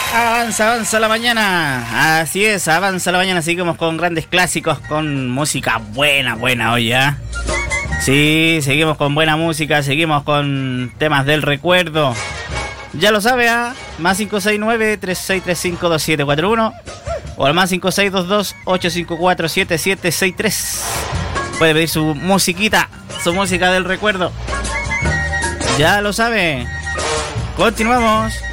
Avanza la mañana. Así es, avanza la mañana. Seguimos con grandes clásicos, con música buena hoy, ¿ya? Sí, seguimos con buena música, seguimos con temas del recuerdo. Ya lo sabe, ¿ah? Más 569-3635-2741 o al más 5622-854-7763. Puede pedir su musiquita, su música del recuerdo. Ya lo sabe. Continuamos.